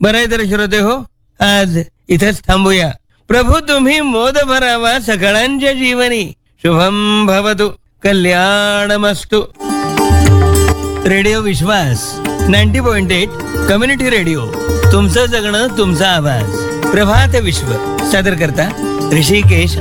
बरं आहे तर श्रोते हो, आज इथेच थांबूया. प्रभू तुम्ही मोद भरावा सकळांच्या जीवनी. शुभम भवतु, कल्याणमस्तु. रेडिओ विश्वास 90.8 कम्युनिटी रेडिओ. तुमचं जगणं तुमचा आवाज. प्रभात विश्व सादर करता ऋषिकेश